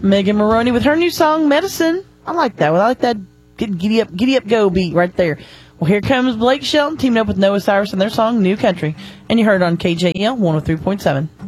Megan Maroney with her new song, Medicine. I like that one. I like that giddy up, go beat right there. Well, here comes Blake Shelton teaming up with Noah Cyrus and their song, New Country. And you heard it on KJL 103.7.